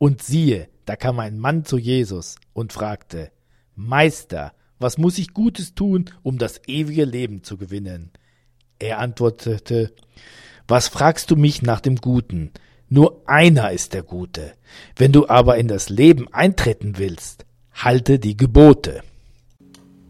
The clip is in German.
Und siehe, da kam ein Mann zu Jesus und fragte: Meister, was muss ich Gutes tun, um das ewige Leben zu gewinnen? Er antwortete: Was fragst du mich nach dem Guten? Nur einer ist der Gute. Wenn du aber in das Leben eintreten willst, halte die Gebote.